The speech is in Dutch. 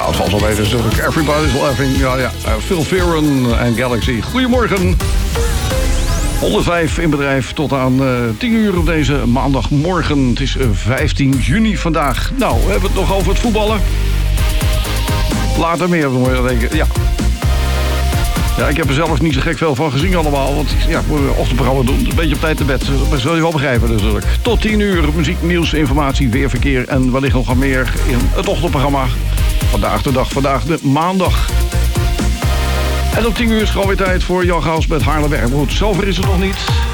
het valt wel mee, dus natuurlijk Everybody's Laughing. Ja. Phil Fearon en Galaxy. Goedemorgen. 105 in bedrijf tot aan 10 uur op deze maandagmorgen. Het is 15 juni vandaag. Nou, we hebben het nog over het voetballen. Later meer, denk ik. Ja, ik heb er zelf niet zo gek veel van gezien allemaal. Want ik moet een ochtendprogramma doen. Een beetje op tijd te bed. Dat zul je wel begrijpen natuurlijk. Tot 10 uur muziek, nieuws, informatie, weerverkeer en wellicht nog wat meer in het ochtendprogramma. Vandaag de maandag. En op 10 uur is gewoon weer tijd voor Jan Gaus met Haarlemmerk. Goed, zover is het nog niet.